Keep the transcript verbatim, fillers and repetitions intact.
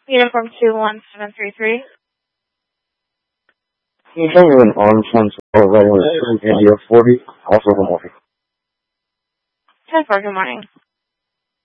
Uniform two one seven three three. Can you tell me an armed front running with India forty, also good morning. ten four, good morning.